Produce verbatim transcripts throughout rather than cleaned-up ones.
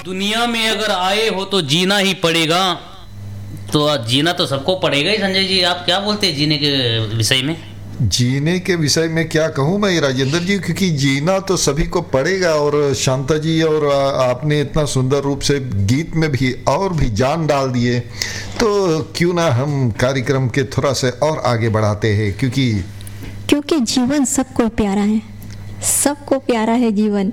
दुनिया में अगर आए हो तो जीना ही पड़ेगा। तो जीना तो सबको पड़ेगा ही। संजय जी, आप क्या बोलते हैं जीने के विषय में? जीने के विषय में क्या कहूँ मैं राजेंद्र जी, क्योंकि जीना तो सभी को पड़ेगा। और शांता जी और आपने इतना सुंदर रूप से गीत में भी और भी जान डाल दिए, तो क्यों ना हम कार्यक्रम के थोड़ा से और आगे बढ़ाते हैं, क्योंकि क्योंकि जीवन सबको प्यारा है, सबको प्यारा है जीवन।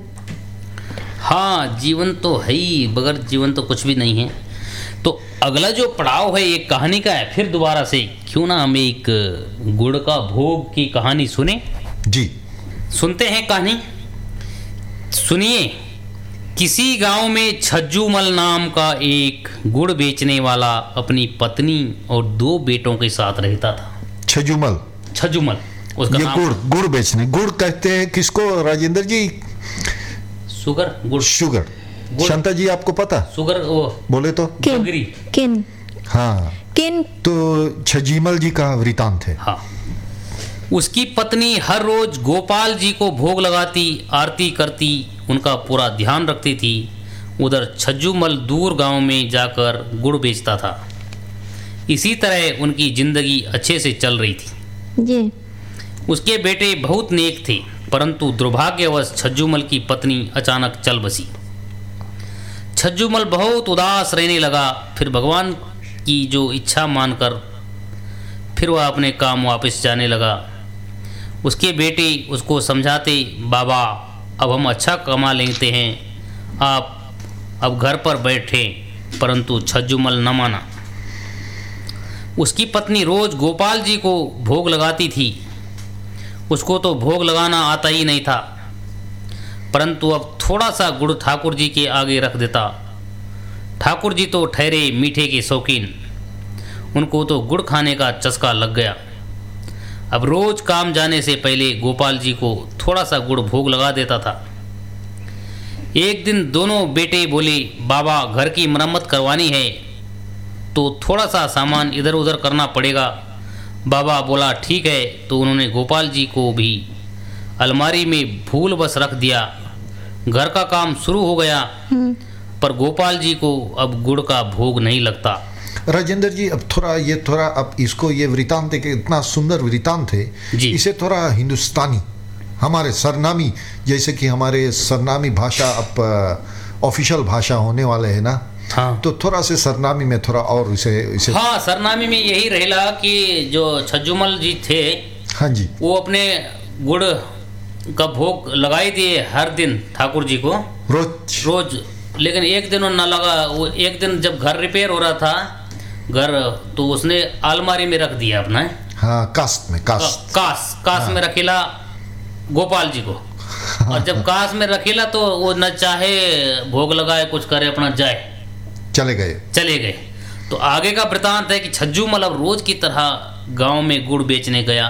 हाँ, जीवन तो है ही, बगैर जीवन तो कुछ भी नहीं है। तो अगला जो पड़ाव है एक कहानी का है, फिर दोबारा से क्यों ना हम एक गुड़ का भोग की कहानी सुने। जी सुनते हैं कहानी। सुनिए। किसी गांव में छज्जूमल नाम का एक गुड़ बेचने वाला अपनी पत्नी और दो बेटों के साथ रहता था। छज्जूमल छज्जूमल उसका ये नाम। गुड़ गुड़ बेचने, गुड़ कहते हैं किसको राजेंद्र जी? शुगर गुड़ शुगर। शांता जी आपको पता? शुगर वो बोले तो किन किन हाँ किन तो छज्जीमल जी का वृतांत है। हाँ। उसकी पत्नी हर रोज गोपाल जी को भोग लगाती, आरती करती, उनका पूरा ध्यान रखती थी। उधर छज्जूमल दूर गांव में जाकर गुड़ बेचता था। इसी तरह उनकी जिंदगी अच्छे से चल रही थी। जी। उसके बेटे बहुत नेक थे, परंतु दुर्भाग्यवश छज्जूमल की पत्नी अचानक चल बसी। छज्जूमल बहुत उदास रहने लगा। फिर भगवान की जो इच्छा मानकर फिर वह अपने काम वापस जाने लगा। उसके बेटे उसको समझाते, बाबा अब हम अच्छा कमा लेते हैं, आप अब घर पर बैठे, परंतु छज्जूमल न माना। उसकी पत्नी रोज गोपाल जी को भोग लगाती थी। उसको तो भोग लगाना आता ही नहीं था, परंतु अब थोड़ा सा गुड़ ठाकुर जी के आगे रख देता। ठाकुर जी तो ठहरे मीठे के शौकीन, उनको तो गुड़ खाने का चस्का लग गया। अब रोज काम जाने से पहले गोपाल जी को थोड़ा सा गुड़ भोग लगा देता था। एक दिन दोनों बेटे बोले, बाबा घर की मरम्मत करवानी है तो थोड़ा सा सामान इधर उधर करना पड़ेगा। बाबा बोला ठीक है। तो उन्होंने गोपाल जी को भी अलमारी में भूल बस रख दिया। घर का काम शुरू हो गया, पर गोपाल जी को अब गुड़ का भोग नहीं लगता। राजेंद्र जी अब थोड़ा ये थोड़ा अब इसको ये वृतांत है कि इतना सुंदर वृतांत है, इसे थोड़ा हिंदुस्तानी हमारे सरनामी, जैसे कि हमारे सरनामी भाषा अब ऑफिशियल भाषा होने वाले है ना। हाँ। तो थोड़ा से सरनामी में थोड़ा और इसे इसे हाँ, सरनामी में यही रहेला कि जो छज्जूमल जी थे, हाँ जी, वो अपने गुड़ का भोग लगाई दिए हर दिन ठाकुर जी को, रोज रोज। लेकिन एक दिन वो न लगा। वो एक दिन जब घर रिपेयर हो रहा था घर, तो उसने अलमारी में रख दिया अपना। हाँ, कास्ट में कास्ट का, कास कास हाँ। में रखेला गोपाल जी को। और जब कास में रखेला तो वो न चाहे भोग लगाए कुछ करे, अपना जाए चले गए चले गए। तो आगे का वृतांत है कि छज्जूमल अब रोज की तरह गांव में गुड़ बेचने गया।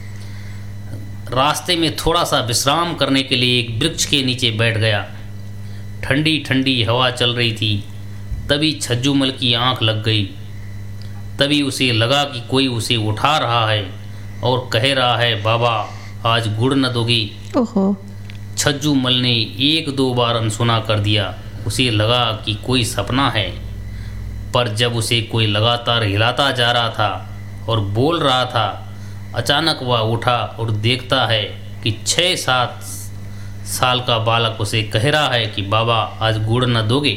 रास्ते में थोड़ा सा विश्राम करने के लिए एक वृक्ष के नीचे बैठ गया। ठंडी ठंडी हवा चल रही थी। तभी छज्जूमल की आंख लग गई। तभी उसे लगा कि कोई उसे उठा रहा है और कह रहा है, बाबा आज गुड़ न दोगी? ओहो। छज्जूमल ने एक दो बार अनसुना कर दिया। उसे लगा कि कोई सपना है, पर जब उसे कोई लगातार हिलाता जा रहा था और बोल रहा था, अचानक वह उठा और देखता है कि छः सात साल का बालक उसे कह रहा है कि बाबा आज गुड़ न दोगे?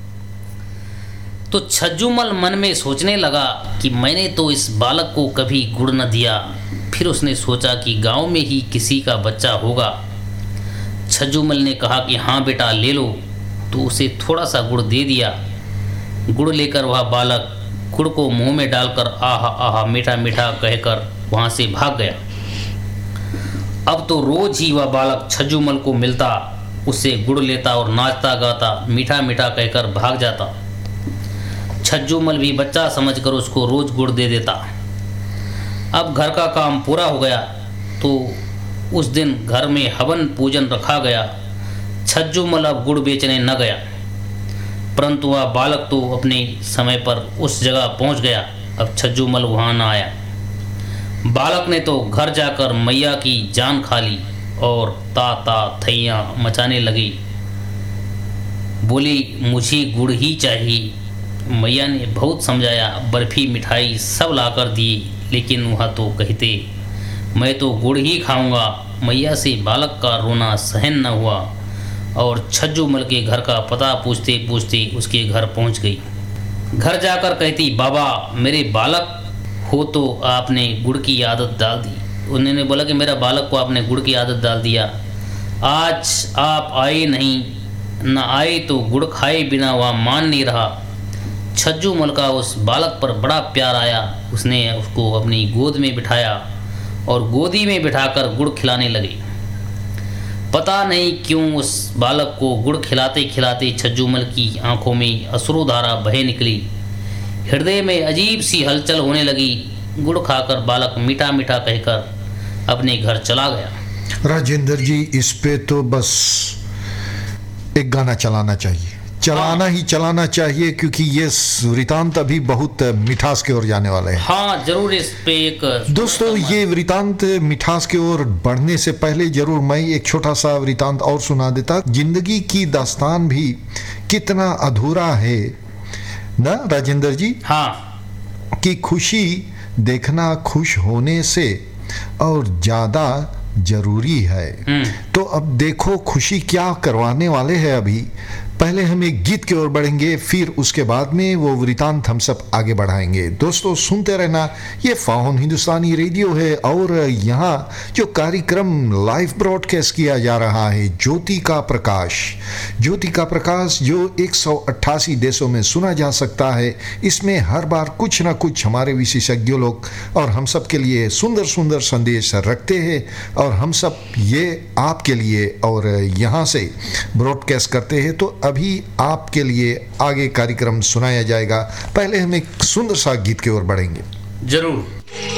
तो छज्जूमल मन में सोचने लगा कि मैंने तो इस बालक को कभी गुड़ न दिया। फिर उसने सोचा कि गांव में ही किसी का बच्चा होगा। छज्जूमल ने कहा कि हाँ बेटा ले लो। तो उसे थोड़ा सा गुड़ दे दिया। गुड़ लेकर वह बालक गुड़ को मुंह में डालकर आहा आहा मीठा मीठा कहकर वहाँ से भाग गया। अब तो रोज ही वह बालक छज्जूमल को मिलता, उससे गुड़ लेता और नाचता गाता मीठा मीठा कहकर भाग जाता। छज्जूमल भी बच्चा समझकर उसको रोज गुड़ दे देता। अब घर का काम पूरा हो गया तो उस दिन घर में हवन पूजन रखा गया। छज्जूमल अब गुड़ बेचने न गया, परंतु वह बालक तो अपने समय पर उस जगह पहुंच गया। अब छज्जूमल वहाँ न आया। बालक ने तो घर जाकर मैया की जान खा ली और ता ता थैया मचाने लगी। बोली मुझे गुड़ ही चाहिए। मैया ने बहुत समझाया, बर्फ़ी मिठाई सब लाकर दिए, लेकिन वह तो कहते मैं तो गुड़ ही खाऊंगा। मैया से बालक का रोना सहन न हुआ और छज्जूमल के घर का पता पूछते पूछते उसके घर पहुंच गई। घर जाकर कहती, बाबा मेरे बालक हो तो आपने गुड़ की आदत डाल दी। उन्होंने बोला कि मेरा बालक को आपने गुड़ की आदत डाल दिया। आज आप आए नहीं, न आए तो गुड़ खाए बिना वह मान नहीं रहा। छज्जूमल का उस बालक पर बड़ा प्यार आया। उसने उसको अपनी गोद में बिठाया और गोदी में बिठाकर गुड़ खिलाने लगे। पता नहीं क्यों उस बालक को गुड़ खिलाते खिलाते छज्जूमल की आंखों में अश्रुधारा बहे निकली। हृदय में अजीब सी हलचल होने लगी। गुड़ खाकर बालक मीठा मीठा कहकर अपने घर चला गया। राजेंद्र जी, इस पे तो बस एक गाना चलाना चाहिए, चलाना ही चलाना चाहिए, क्योंकि ये वृतांत अभी बहुत मिठास की ओर जाने वाले हैं। हाँ जरूर, इस पे एक दोस्तों ये वृतांत मिठास की ओर बढ़ने से पहले जरूर मैं एक छोटा सा वृतांत और सुना देता। जिंदगी की दास्तान भी कितना अधूरा है ना राजेंद्र जी। हाँ, कि खुशी देखना खुश होने से और ज्यादा जरूरी है। तो अब देखो खुशी क्या करवाने वाले हैं। अभी पहले हम एक गीत की ओर बढ़ेंगे, फिर उसके बाद में वो वृतांत हम सब आगे बढ़ाएंगे। दोस्तों सुनते रहना, ये फाउन हिंदुस्तानी रेडियो है और यहाँ जो कार्यक्रम लाइव ब्रॉडकास्ट किया जा रहा है ज्योति का प्रकाश, ज्योति का प्रकाश जो एक सौ अट्ठासी देशों में सुना जा सकता है। इसमें हर बार कुछ ना कुछ हमारे विशेषज्ञ लोग और हम सब के लिए सुंदर सुंदर संदेश रखते हैं और हम सब ये आपके लिए और यहाँ से ब्रॉडकास्ट करते हैं। तो अभी आपके लिए आगे कार्यक्रम सुनाया जाएगा। पहले हम एक सुंदर सा गीत की ओर बढ़ेंगे। जरूर।